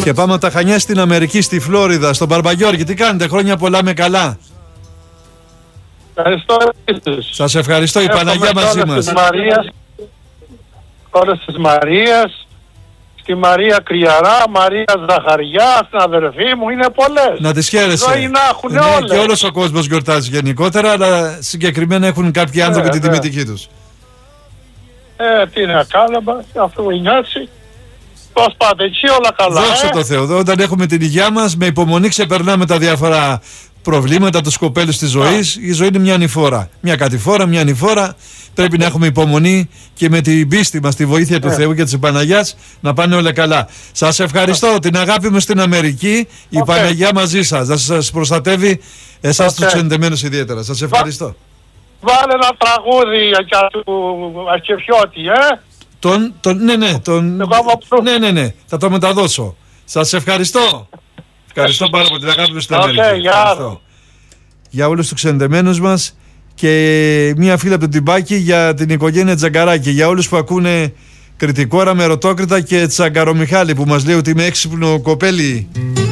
Και πάμε από τα Χανιά στην Αμερική, στη Φλόριδα, στον Μπαρμπαγιώργη. Τι κάνετε, χρόνια πολλά με καλά. Ευχαριστώ. Σας ευχαριστώ, η Παναγιά μαζί μας. Όλες της Μαρίας, στη Μαρία Κρυαρά, Μαρία Ζαχαριά, στην αδερφή μου, είναι πολλές. Να τις χαίρεσαι. Ναι, όλες. Και όλος ο κόσμος γιορτάζει γενικότερα, αλλά συγκεκριμένα έχουν κάποιοι άνθρωποι την τιμητική τους. Τι να κάνουμε, αυτό νιώσει. Πώς πάτε εκεί, όλα καλά. Δόξα τω Θεώ, όταν έχουμε την υγειά μας, με υπομονή ξεπερνάμε τα διάφορα προβλήματα, τους κοπέλους της ζωής. Η ζωή είναι μια ανηφόρα. Μια κατηφόρα, μια ανηφόρα. Πρέπει να έχουμε υπομονή και με την πίστη μας, τη βοήθεια του Θεού και της Παναγιάς να πάνε όλα καλά. Σας ευχαριστώ. Την αγάπη μου στην Αμερική. Η Παναγιά μαζί σας. Να σας προστατεύει εσάς τους ξενιτεμένους ιδιαίτερα. Σας ευχαριστώ. Βάλε ένα τραγούδι για του Ασκεφιώτη, Ναι, θα το μεταδώσω. Σας ευχαριστώ. Ευχαριστώ πάρα πολύ, την αγάπη μου στην Αμερική. Για όλους τους ξενιτεμένους μας και μία φίλη από το Τιμπάκι για την οικογένεια Τζαγκαράκη. Για όλους που ακούνε Κρητικόρα με Ρωτόκριτα και Τσαγκαρομιχάλη που μας λέει ότι είμαι έξυπνο κοπέλι.